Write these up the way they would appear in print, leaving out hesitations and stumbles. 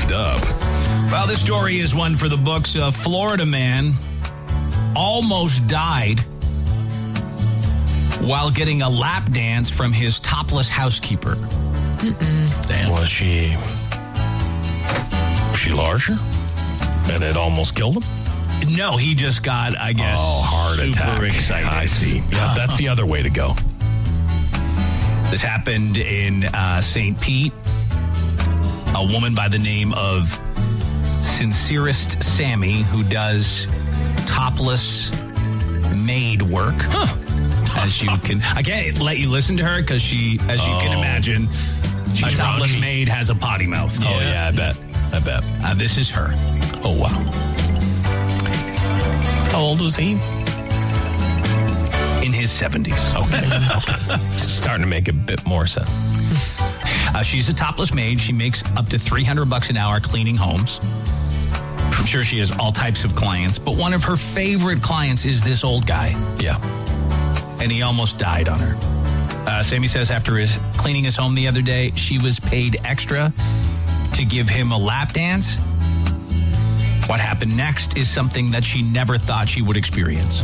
messed up. Well, this story is one for the books. A Florida man almost died while getting a lap dance from his topless housekeeper. Damn. Was she larger? And it almost killed him? No, he just got, I guess, heart super attack. excited. I see. Yeah, that's the other way to go. This happened in St. Pete. A woman by the name of Sincerest Sammy, who does topless maid work. As you can, I can't let you listen to her because she, as you can imagine, a topless maid has a potty mouth. Oh, yeah, I bet. This is her. Oh, wow. How old was he? In his 70s. Okay. Starting to make a bit more sense. She's a topless maid. She makes up to $300 an hour cleaning homes. I'm sure she has all types of clients, but one of her favorite clients is this old guy. Yeah. And he almost died on her. Sammy says after cleaning his home the other day, she was paid extra to give him a lap dance. What happened next is something that she never thought she would experience.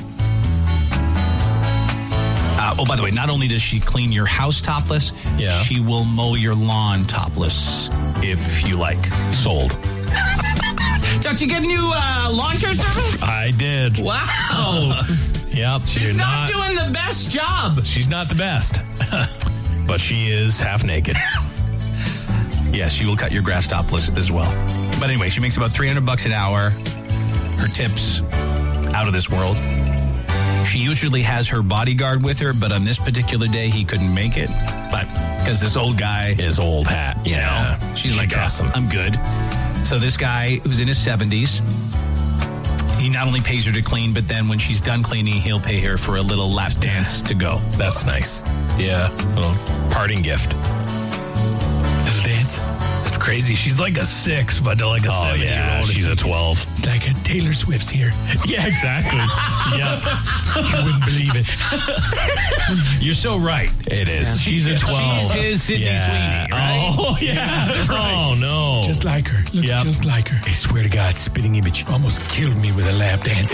By the way, not only does she clean your house topless, she will mow your lawn topless if you like. Sold. Chuck, you get a new lawn care service? I did. Wow. Yep. She's not doing the best job. She's not the best. But she is half naked. Yes, she will cut your grass topless as well. But anyway, she makes about $300 an hour. Her tips out of this world. She usually has her bodyguard with her, but on this particular day, he couldn't make it. But because this old guy is old hat, you know, she's like, I'm good. So this guy who's in his 70s, he not only pays her to clean, but then when she's done cleaning, he'll pay her for a little lap dance to go. That's nice. Yeah. Little parting gift. Little dance. That's crazy. She's like a 6, but like a 7-year-old. Yeah, she's a 12. It's like a Taylor Swift's here. Yeah, exactly. Yeah. You wouldn't believe it. You're so right. It is. Yeah. She's a 12. She's his Sydney Sweeney, right? Oh, yeah. Right. Oh, no. Just like her. Looks just like her. I swear to God, spitting image almost killed me with a lap dance.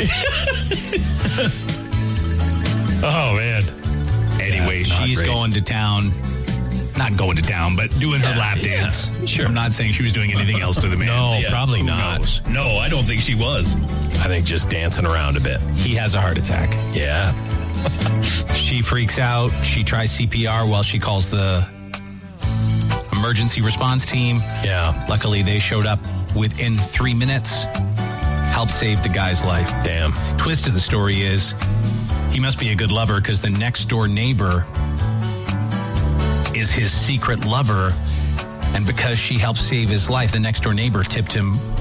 Oh, man. Anyway, she's going to town. Not going to town, but doing her lap dance. Sure. I'm not saying she was doing anything else to the man. No, probably not. Knows? No, I don't think she was. I think just dancing around a bit. He has a heart attack. Yeah. She freaks out. She tries CPR while she calls the emergency response team. Yeah. Luckily, they showed up within 3 minutes. Helped save the guy's life. Damn. Twist of the story is he must be a good lover because the next door neighbor is his secret lover, and because she helped save his life, the next door neighbor tipped her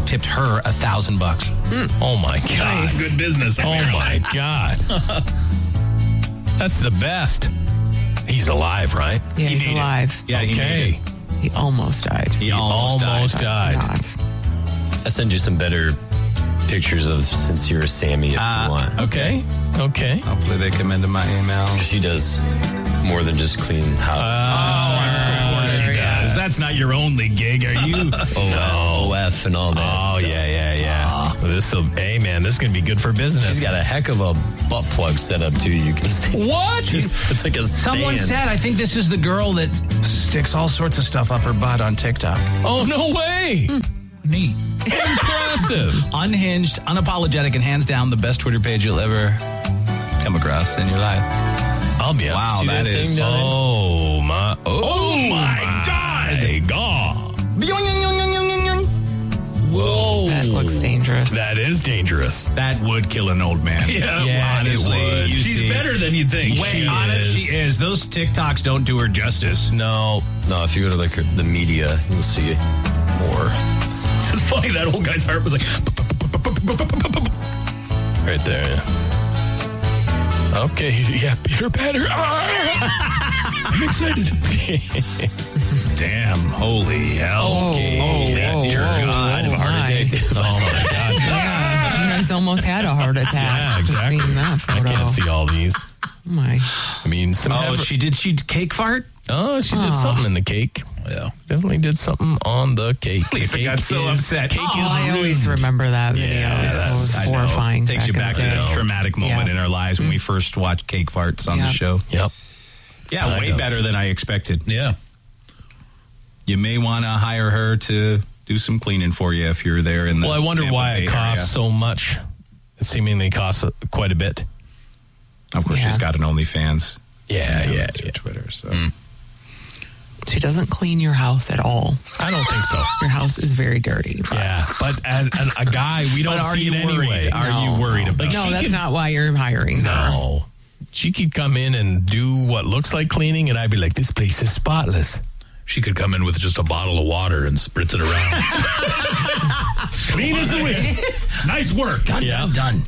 $1,000. Oh my God! Nice. Good business. Oh my God! That's the best. He's alive, right? Yeah, he's alive. Yeah, okay. He almost died. He almost died. I'll send you some better pictures of Sincere Sammy if you want. Okay. Hopefully they come into my email. She does more than just clean house. Of course she does. That's not your only gig, are you? OF and all that stuff. Yeah. This is going to be good for business. She's got a heck of a butt plug set up, too. You can see. What? It's like a Someone stand. said, I think this is the girl that sticks all sorts of stuff up her butt on TikTok. Oh, no way. Neat. Impressive. Unhinged, unapologetic, and hands down the best Twitter page you'll ever come across in your life. I'll be wow, honest. that is. Oh my God. Whoa. That looks dangerous. That is dangerous. That would kill an old man. Yeah, honestly. it would. She's better than you'd think. She is. Those TikToks don't do her justice. No, if you go to like the media, you'll see more. It's funny, that old guy's heart was like... Right there, yeah. Okay, yeah, Peter Patter. I'm excited. Damn, holy hell. Okay. Dear God. I have a heart attack. Oh, my God. Yeah, you guys almost had a heart attack. Yeah, exactly. Seeing that photo. I can't see all these. My. I mean, She cake fart? Oh, she did something in the cake. Yeah. Definitely did something on the cake. Lisa got so upset. Cake is I always remember that video. Yeah, It was I know. horrifying. Takes you back to in the that day. traumatic moment Yeah. in our lives when we first watched Cake Farts on the Yeah. show. Yep. Yeah, Kind way of. better than I expected. Yeah. You may want to hire her to do some cleaning for you if you're there in the Well, I wonder Tampa why Bay it costs area. so much. It seemingly costs quite a bit. Of course, Yeah. she's got an OnlyFans. Yeah. That's her Twitter. So She doesn't clean your house at all. I don't think so. Your house is very dirty. Yeah, but as a guy, we don't are see you it worried? anyway. Are you worried about? Like, No, she that's could- not why you're hiring her. No. She could come in and do what looks like cleaning, and I'd be like, this place is spotless. She could come in with just a bottle of water and spritz it around. Clean as a whistle. Nice work. Yeah. Done.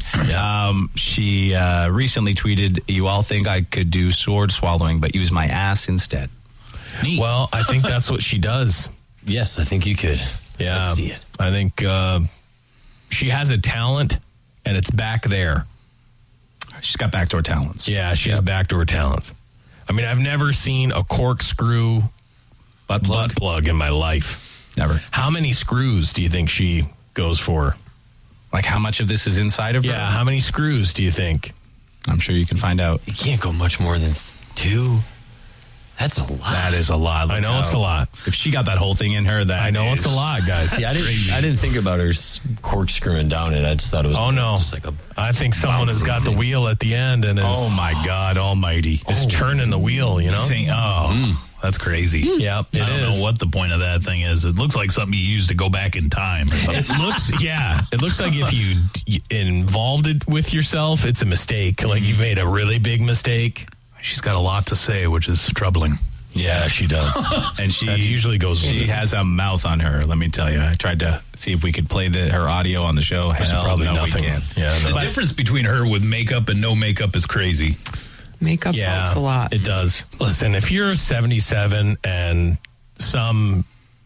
She recently tweeted, "You all think I could do sword swallowing, but use my ass instead." Neat. Well, I think that's what she does. Yes, I think you could. Yeah. Let's see it. I think she has a talent, and it's back there. She's got backdoor talents. Yeah, she has backdoor talents. I mean, I've never seen a corkscrew butt plug in my life. Never. How many screws do you think she goes for? Like, how much of this is inside of her? Yeah, how many screws do you think? I'm sure you can find out. You can't go much more than 2. That's a lot. That is a lot. I know it's a lot. If she got that whole thing in her, that I know it's a is- lot, guys. See, I didn't think about her corkscrewing down it. I just thought it was. Oh, no. just like a. I think someone has got the wheel at the end and is, Oh my God Almighty! is turning the wheel, you know? That's crazy. Yeah, it I don't is. know what the point of that thing is. It looks like something you use to go back in time or something. It looks like if you involved it with yourself, it's a mistake. Like you've made a really big mistake. She's got a lot to say, which is troubling. Yeah, she does. And she That usually goes with She it. has a mouth on her. Let me tell you. I tried to see if we could play her audio on the show. Hell, probably no, nothing. we can't. Yeah, no. The difference between her with makeup and no makeup is crazy. Makeup helps a lot. It does. Listen, if you're 77 and some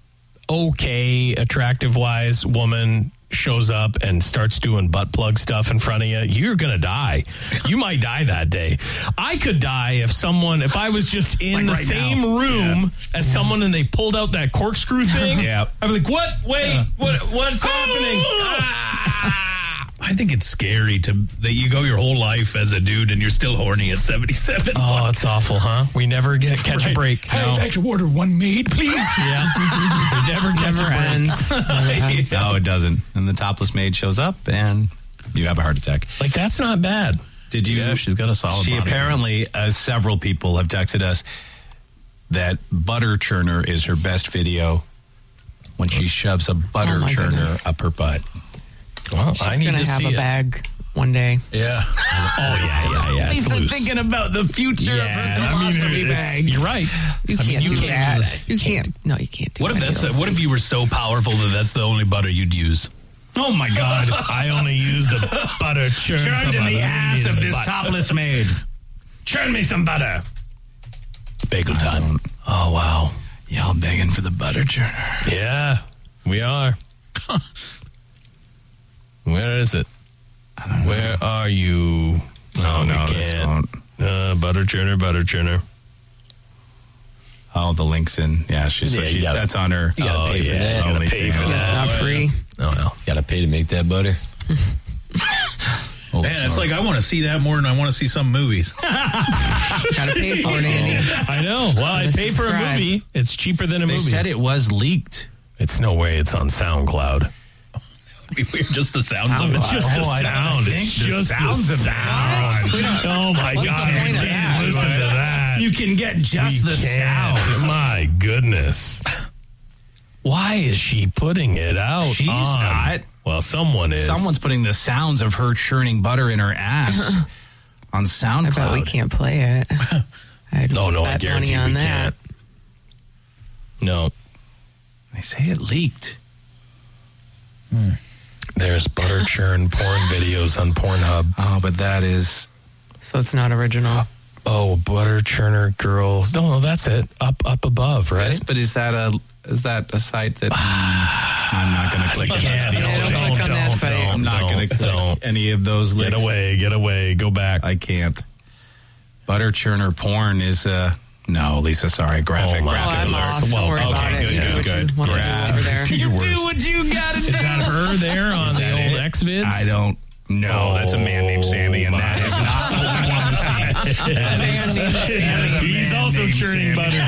okay, attractive wise woman shows up and starts doing butt plug stuff in front of you, you're going to die. You might die that day. I could die if I was just in the right same now. room as someone and they pulled out that corkscrew thing. Yeah. I'd be like, what? Wait, what's happening? I think it's scary that you go your whole life as a dude and you're still horny at 77. Oh, it's awful, huh? We never catch a break. I'd like to order one made, please. Yeah. We never catch Never a break. ends. Never ends. No, it doesn't. And the topless maid shows up, and you have a heart attack. Like, that's not bad. Did you? Yeah, she's got a solid She body. apparently, several people have texted us that butter churner is her best video when she shoves a butter Oh, my churner goodness. up her butt. Well, She's going to have a bag one day. Yeah. Oh, yeah. It's loose. about the future You're right. You can't do that. You can't. No, you can't do What if any of that's those what if you things. were so powerful that that's the only butter you'd use? Oh my God! I only use the butter churn Churned from in the a ass of lady's this butt. topless maid. Churn me some butter. Bagel time. Oh, wow. Y'all begging for the butter churner. Yeah, we are. Where is it? Where are you? Oh, we no, this can't. won't. Butter churner. Oh, the link's in. Yeah, that's on her. You gotta pay for that. You gotta pay for It's that. not free. Oh, well. Gotta pay to make that butter. Oh, Man, it's like I want to see that more than I want to see some movies. Gotta pay for it, Andy. I know. Well, I Gotta pay for a subscribe. movie. It's cheaper than a They movie. said it was leaked. It's no way it's on SoundCloud. Just the sounds of it. It's just the Oh, I sound. It's just the sound. Oh my What's God! the point I of can't that? listen to that. You can get just We can't. My goodness. Why is she putting it out? She's on? not. Well, someone is. Someone's putting the sounds of her churning butter in her ass on SoundCloud. I bet we can't play it. I'd No, I bet guarantee money on we that. can't. No, They say it leaked. there's butter churn porn videos on Pornhub. Oh, but that is... So it's not original. Oh, butter churner girls. No, that's it. Up above, right? Yes, but is that a site that... I'm not going to click on can't. that. Don't click on that site. I'm not going to click any of those links. Get away. Go back. I can't. Butter churner porn is No, Lisa, sorry. Graphic I'm off. Don't worry about it. You do what you want to do over there. You do what you got to do. Is that her there on the old X-Vids? I don't know. That's a man named Sammy, and that is not what we want to see. He's also churning butter.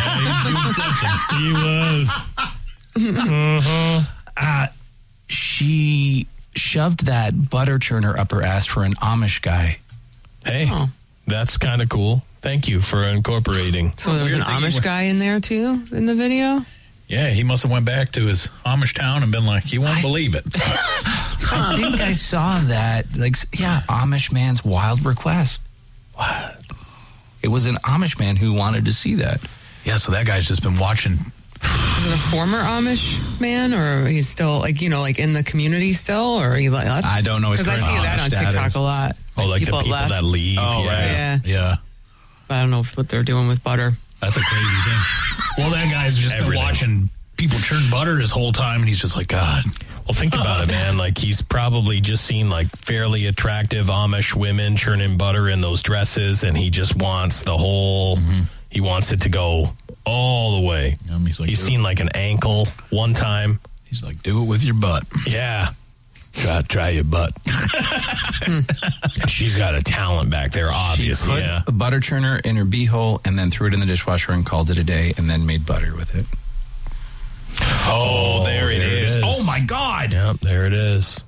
He was. She shoved that butter churner up her ass for an Amish guy. Hey, that's kind of cool. Thank you for incorporating. So there was an Amish guy in there too in the video? Yeah, he must have went back to his Amish town and been like, you won't believe it. I think I saw that. Amish man's wild request. What? It was an Amish man who wanted to see that. Yeah, so that guy's just been watching. Is it a former Amish man, or he's still like in the community still, or he left? I don't know. Because I see that on TikTok a lot. Oh, like the people left. that leave. Oh, right. Yeah. But I don't know what they're doing with butter. That's a crazy thing. Well, that guy's just been watching people churn butter his whole time, and he's just like, God. Well, think about it, man. Like, he's probably just seen like fairly attractive Amish women churning butter in those dresses, and he just wants the whole. He wants it to go all the way. He's seen like an ankle one time. He's like, do it with your butt. Yeah. Try your butt. She's got a talent back there, obviously. She put a butter churner in her beehole and then threw it in the dishwasher and called it a day and then made butter with it. Oh, there it is. Oh, my God. Yep, there it is.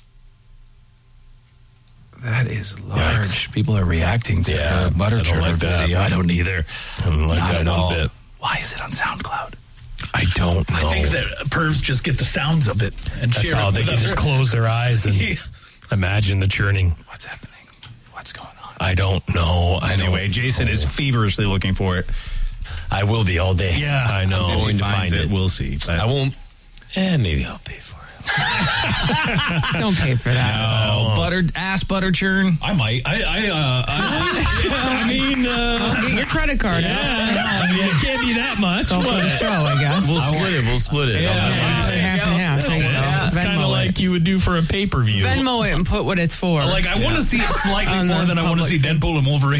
That is large. Yikes. People are reacting to her butter churner video. I don't either. I don't like that at all. Bit. Why is it on SoundCloud? I don't know. I think that pervs just get the sounds of it and that's share all. it. They can just close their eyes and imagine the churning. What's happening? What's going on? I don't know. Anyway, Jason is feverishly looking for it. I will be all day. Yeah, I know. I'm going to find it. We'll see. But I won't. Maybe I'll pay for it. Don't pay for that. No. Ass butter churn. I might. I mean, get your credit card. Yeah, it can't be that much. It's all for the show, I guess. We'll split it. Yeah, half and half. It's kind of like you would do for a pay-per-view. Venmo it and put what it's for. Like, I want to see it slightly more than I want to see Deadpool and Wolverine.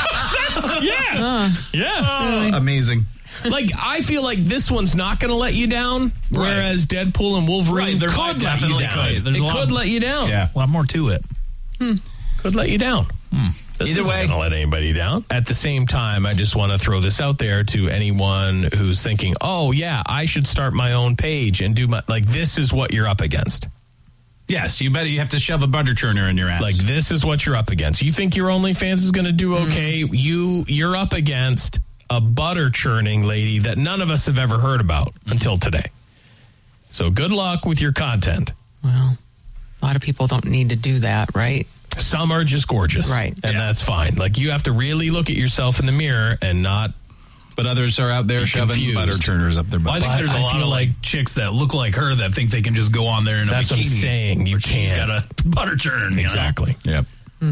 Yeah. Amazing. Like, I feel like this one's not going to let you down, whereas Deadpool and Wolverine could let you down. It could let you down. Yeah, a lot more to it. Could let you down. This Either isn't way, going to let anybody down. At the same time, I just want to throw this out there to anyone who's thinking, oh, yeah, I should start my own page and do this is what you're up against. Yes, you have to shove a butter churner in your ass. Like, this is what you're up against. You think your OnlyFans is going to do okay? You're up against a butter churning lady that none of us have ever heard about until today. So good luck with your content. Well, a lot of people don't need to do that, right? Some are just gorgeous. Right. And that's fine. Like, you have to really look at yourself in the mirror and not. But others are out there shoving butter churners up their butt. Well, I think there's a lot of like chicks that look like her that think they can just go on there in a bikini. That's what I'm saying. You She's got can't. a butter churn. Exactly. Yep.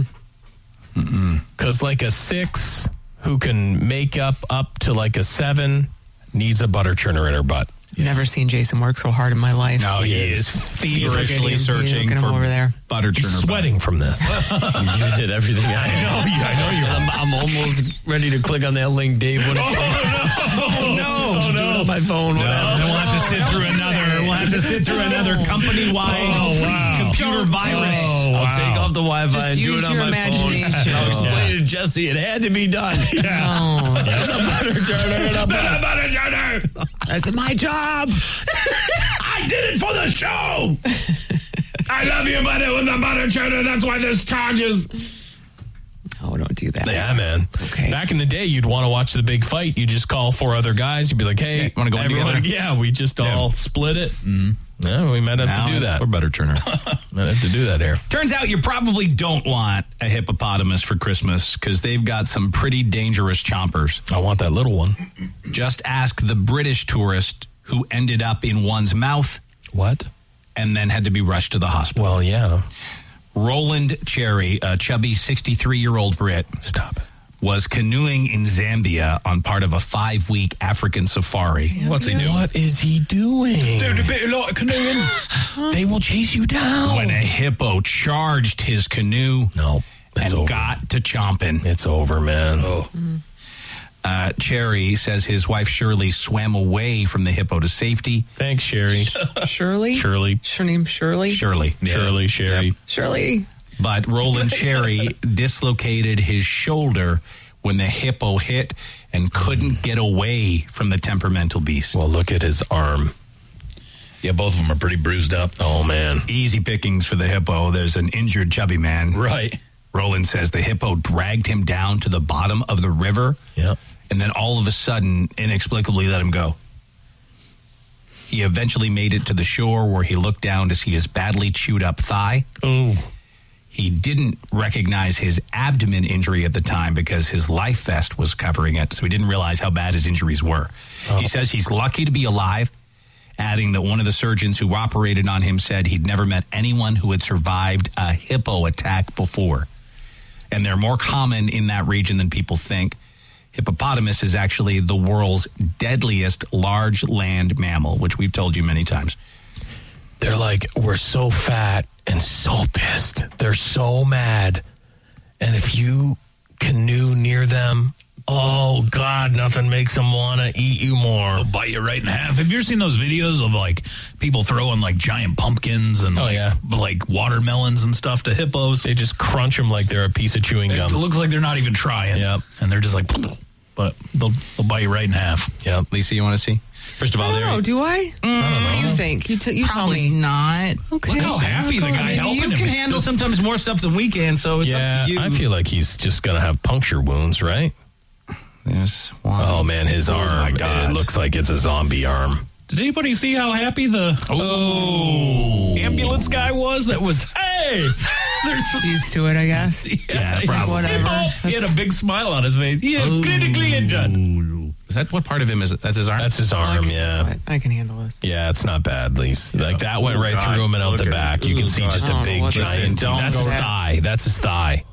Because like a 6 who can make up to like a 7 needs a butter churner in her butt. Never seen Jason work so hard in my life. No, he is feverishly searching for over there. butter churner. He's sweating from this. You did everything I know you. I'm almost ready to click on that link, Dave. No. Do it on my phone. Then we'll have to sit through another. We'll have to sit through another company-wide computer virus. I'll take off the Wi-Fi and do it on my phone. I'll explain to Jesse it had to be done. That's a butter churner. Butter churner. That's my job. I did it for the show. I love you, but it was a butter churner. That's why there's charges. Oh, don't do that. Yeah, man. Okay. Back in the day, you'd want to watch the big fight. You just call 4 other guys. You'd be like, hey, want to go in everyone, together? Yeah, we just all split it. Yeah, we might have to do that. For butter churner. Might have to do that here. Turns out you probably don't want a hippopotamus for Christmas because they've got some pretty dangerous chompers. I want that little one. Just ask the British tourist who ended up in one's mouth. What? And then had to be rushed to the hospital. Well, yeah. Roland Cherry, a chubby 63-year-old Brit. Stop it. Was canoeing in Zambia on part of a 5-week African safari. What's he doing? What is he doing? Doing a lot of canoeing. They will chase you down. When a hippo charged his canoe No, it's and over. got to chomping. It's over, man. Oh. Cherry says his wife Shirley swam away from the hippo to safety. Thanks, Sherry. Shirley? Shirley. Her name's Shirley? Shirley. Yeah. Shirley, Sherry. Yep. Shirley. But Roland Cherry dislocated his shoulder when the hippo hit and couldn't get away from the temperamental beast. Well, look at his arm. Yeah, both of them are pretty bruised up. Oh, man. Easy pickings for the hippo. There's an injured chubby man. Right. Roland says the hippo dragged him down to the bottom of the river. Yep. And then all of a sudden, inexplicably let him go. He eventually made it to the shore where he looked down to see his badly chewed up thigh. Oh. He didn't recognize his abdomen injury at the time because his life vest was covering it, so he didn't realize how bad his injuries were. Oh. He says he's lucky to be alive, adding that one of the surgeons who operated on him said he'd never met anyone who had survived a hippo attack before. And they're more common in that region than people think. Hippopotamus is actually the world's deadliest large land mammal, which we've told you many times. They're like, we're so fat and so pissed. They're so mad. And if you canoe near them, oh, God, nothing makes them want to eat you more. They'll bite you right in half. Have you ever seen those videos of, like, people throwing, like, giant pumpkins and, like watermelons and stuff to hippos? They just crunch them like they're a piece of chewing gum. It looks like they're not even trying. Yep. And they're just like, but they'll bite you right in half. Yep. Lisa, you want to see? First of all, I don't know. Do I? What do you think? You tell Probably me. not. Okay. Look how happy the guy helping him. You can handle sometimes more stuff than we can, so it's up to you. I feel like he's just going to have puncture wounds, right? There's one. Oh, man, his arm. My God. It looks like it's a zombie arm. Did anybody see how happy the ambulance guy was? That was, hey! There's used to it, I guess. Yeah, probably. Whatever. He had a big smile on his face. He is critically injured. Is that what part of him is? That's his arm? That's his arm, I can handle this. Yeah, it's not bad, Lise. Like, that went right through him and out the back. You can see just a big, giant... That's his thigh. That's his thigh.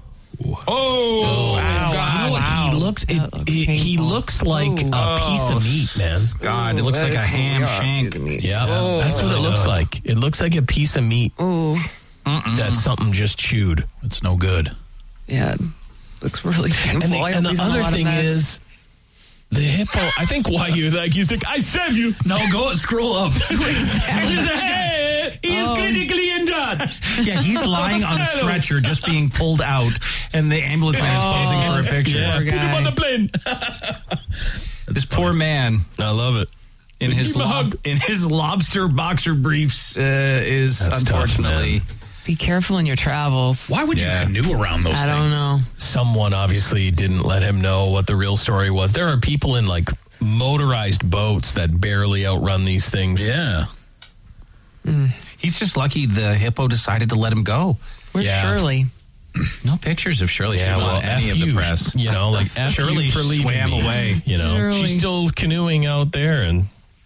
Oh, God. Wow. He looks like a piece of meat, man. God, it looks like a ham shank. Yeah, that's what it looks like. It looks like a piece of meat that something just chewed. It's no good. Yeah, it looks really painful. And the other thing is, the hippo, I think why he's like, I save you. No, go scroll up. Hey, he's critically injured. Yeah, he's lying on a stretcher just being pulled out, and the ambulance man is posing for a picture. Yeah, put him on the plane. This poor man, I love it. In his lobster boxer briefs is That's unfortunately... tough, be careful in your travels. Why would you canoe around those things? I don't know. Someone obviously didn't let him know what the real story was. There are people in like motorized boats that barely outrun these things. Yeah. He's just lucky the hippo decided to let him go. Where's Shirley? No pictures of Shirley. Yeah, well, any of the press. You know, like F Shirley you for leaving swam me. away. You know, Shirley. she's still canoeing out there, and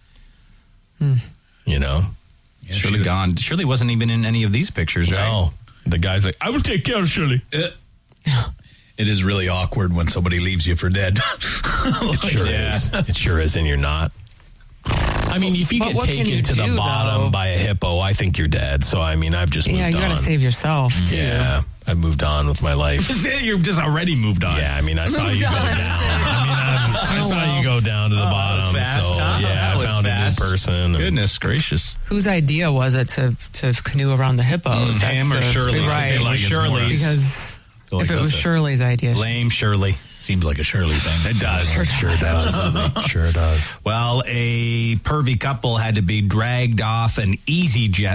you know, Shirley gone. Shirley wasn't even in any of these pictures, right? no. The guy's like, I will take care of Shirley. It is really awkward when somebody leaves you for dead. It sure is. It sure is, and you're not. I mean, if you But get what can taken you to the do, bottom though? by a hippo, I think you're dead. So, I mean, I've just moved on. Yeah, you got to save yourself, too. Yeah, I've moved on with my life. You've just already moved on. Yeah, I mean, I saw you go on, down. that's it. I saw you go down to the bottom. fast, so, huh? yeah, That I was found fast. a new person. and- Goodness gracious. Whose idea was it to canoe around the hippos? Him or Shirley? Right. It was Shirley's. Because feel like if it was that's Shirley's idea. Blame Shirley. Seems like a Shirley thing. It does. Sure does. Sure does. Well, a pervy couple had to be dragged off an EasyJet